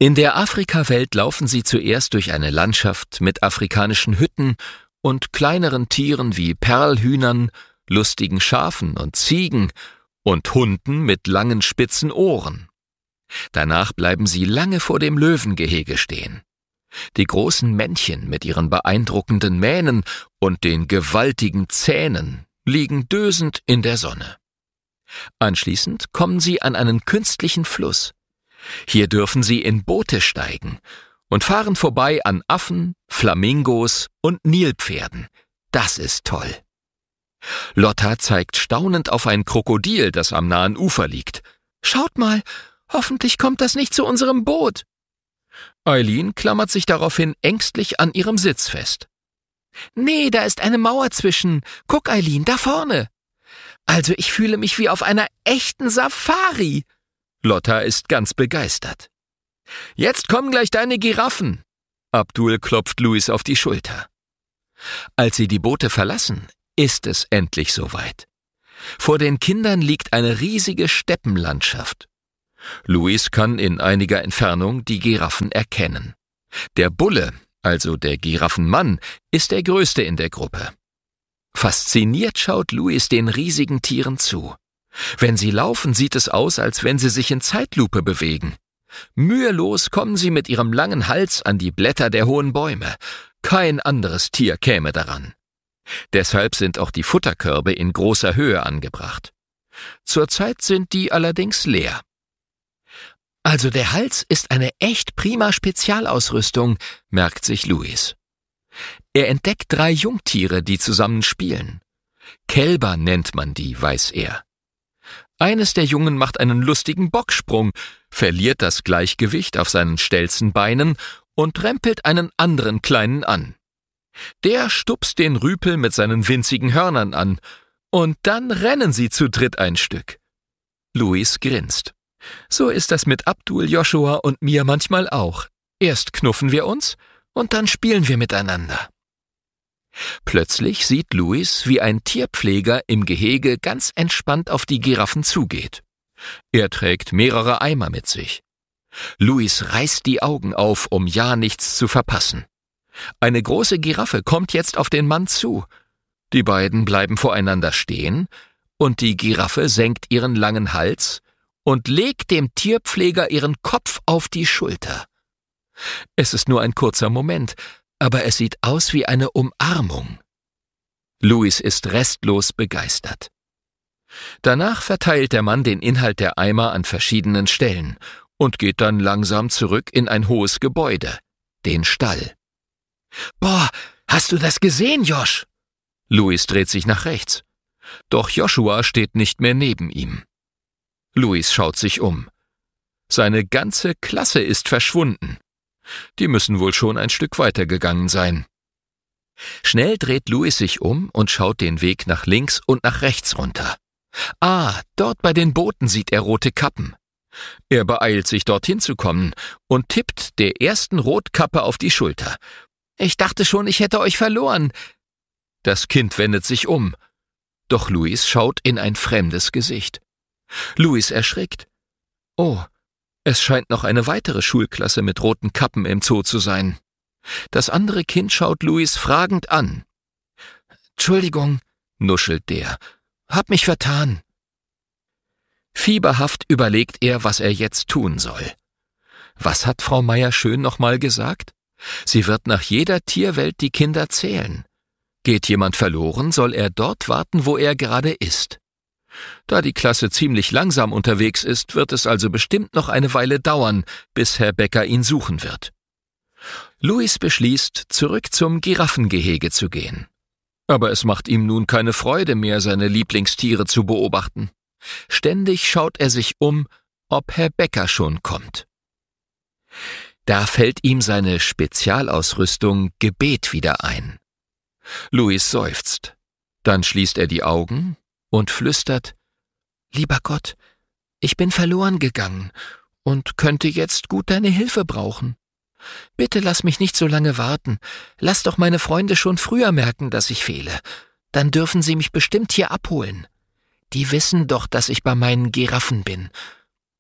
In der Afrikawelt laufen sie zuerst durch eine Landschaft mit afrikanischen Hütten und kleineren Tieren wie Perlhühnern, lustigen Schafen und Ziegen und Hunden mit langen spitzen Ohren. Danach bleiben sie lange vor dem Löwengehege stehen. Die großen Männchen mit ihren beeindruckenden Mähnen und den gewaltigen Zähnen liegen dösend in der Sonne. Anschließend kommen sie an einen künstlichen Fluss. Hier dürfen sie in Boote steigen und fahren vorbei an Affen, Flamingos und Nilpferden. Das ist toll. Lotta zeigt staunend auf ein Krokodil, das am nahen Ufer liegt. »Schaut mal, hoffentlich kommt das nicht zu unserem Boot.« Eileen klammert sich daraufhin ängstlich an ihrem Sitz fest. »Nee, da ist eine Mauer zwischen. Guck, Eileen, da vorne.« »Also ich fühle mich wie auf einer echten Safari.« Lotta ist ganz begeistert. »Jetzt kommen gleich deine Giraffen.« Abdul klopft Louis auf die Schulter. Als sie die Boote verlassen, ist es endlich soweit. Vor den Kindern liegt eine riesige Steppenlandschaft. Louis kann in einiger Entfernung die Giraffen erkennen. Der Bulle, also der Giraffenmann, ist der größte in der Gruppe. Fasziniert schaut Louis den riesigen Tieren zu. Wenn sie laufen, sieht es aus, als wenn sie sich in Zeitlupe bewegen. Mühelos kommen sie mit ihrem langen Hals an die Blätter der hohen Bäume. Kein anderes Tier käme daran. Deshalb sind auch die Futterkörbe in großer Höhe angebracht. Zurzeit sind die allerdings leer. »Also der Hals ist eine echt prima Spezialausrüstung«, merkt sich Louis. Er entdeckt 3 Jungtiere, die zusammen spielen. Kälber nennt man die, weiß er. Eines der Jungen macht einen lustigen Bocksprung, verliert das Gleichgewicht auf seinen stelzen Beinen und rempelt einen anderen Kleinen an. Der stupst den Rüpel mit seinen winzigen Hörnern an, und dann rennen sie zu dritt ein Stück. Louis grinst. So ist das mit Abdul, Joshua und mir manchmal auch. Erst knuffen wir uns und dann spielen wir miteinander. Plötzlich sieht Louis, wie ein Tierpfleger im Gehege ganz entspannt auf die Giraffen zugeht. Er trägt mehrere Eimer mit sich. Louis reißt die Augen auf, um ja nichts zu verpassen. Eine große Giraffe kommt jetzt auf den Mann zu. Die beiden bleiben voreinander stehen und die Giraffe senkt ihren langen Hals und legt dem Tierpfleger ihren Kopf auf die Schulter. Es ist nur ein kurzer Moment, aber es sieht aus wie eine Umarmung. Louis ist restlos begeistert. Danach verteilt der Mann den Inhalt der Eimer an verschiedenen Stellen und geht dann langsam zurück in ein hohes Gebäude, den Stall. »Boah, hast du das gesehen, Josh?« Louis dreht sich nach rechts. Doch Joshua steht nicht mehr neben ihm. Louis schaut sich um. Seine ganze Klasse ist verschwunden. Die müssen wohl schon ein Stück weiter gegangen sein. Schnell dreht Louis sich um und schaut den Weg nach links und nach rechts runter. Dort bei den Booten sieht er rote Kappen. Er beeilt sich, dorthin zu kommen und tippt der ersten Rotkappe auf die Schulter. »Ich dachte schon, ich hätte euch verloren.« Das Kind wendet sich um. Doch Louis schaut in ein fremdes Gesicht. Louis erschrickt. Oh, es scheint noch eine weitere Schulklasse mit roten Kappen im Zoo zu sein. Das andere Kind schaut Louis fragend an. »Entschuldigung«, nuschelt der, »hab mich vertan.« Fieberhaft überlegt er, was er jetzt tun soll. Was hat Frau Meier-Schön nochmal gesagt? Sie wird nach jeder Tierwelt die Kinder zählen. Geht jemand verloren, soll er dort warten, wo er gerade ist. Da die Klasse ziemlich langsam unterwegs ist, wird es also bestimmt noch eine Weile dauern, bis Herr Becker ihn suchen wird. Louis beschließt, zurück zum Giraffengehege zu gehen. Aber es macht ihm nun keine Freude mehr, seine Lieblingstiere zu beobachten. Ständig schaut er sich um, ob Herr Becker schon kommt. Da fällt ihm seine Spezialausrüstung Gebet wieder ein. Louis seufzt. Dann schließt er die Augen und flüstert: »Lieber Gott, ich bin verloren gegangen und könnte jetzt gut deine Hilfe brauchen. Bitte lass mich nicht so lange warten. Lass doch meine Freunde schon früher merken, dass ich fehle. Dann dürfen sie mich bestimmt hier abholen. Die wissen doch, dass ich bei meinen Giraffen bin.